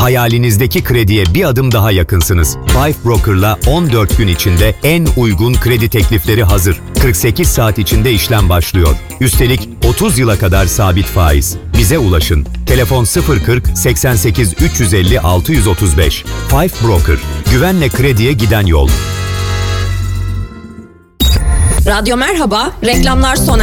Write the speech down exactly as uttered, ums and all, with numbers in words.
Hayalinizdeki krediye bir adım daha yakınsınız. Five Broker'la on dört gün içinde en uygun kredi teklifleri hazır. kırk sekiz saat içinde işlem başlıyor. Üstelik otuz yıla kadar sabit faiz. Bize ulaşın. Telefon sıfır kırk seksen sekiz üç yüz elli altı yüz otuz beş. Five Broker. Güvenle krediye giden yol. Radyo merhaba, reklamlar sona